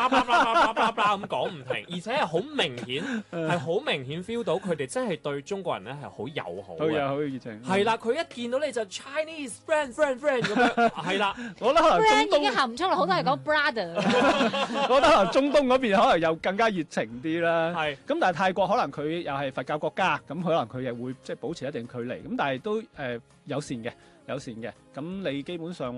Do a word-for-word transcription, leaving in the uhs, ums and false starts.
咁講唔停，而且係好明顯，係好明顯 feel 到佢哋真係對中國人咧係好友好好有嘅。 好熱情。 係啦，佢一見到你就 Chinese friend friend friend 咁樣，係啦。 我覺得可能 friend 已中東， 經含唔出啦，好多係講 brother。 我覺得可能中東嗰邊可能又更加熱情啲啦。 係咁但係泰國可能佢又係佛教國家，咁可能佢又會即係保持一定距離，咁但係都誒、呃、友善嘅，友善嘅。咁你基本上